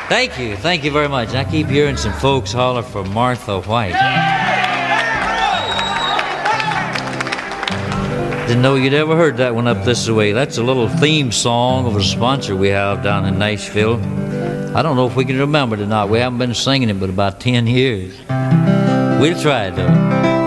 Thank you very much. I keep hearing some folks holler for Martha White. Didn't know you'd ever heard that one up this way. That's a little theme song of a sponsor we have down in Nashville. I don't know if we can remember it or not. We haven't been singing it but about 10 years. We'll try it though.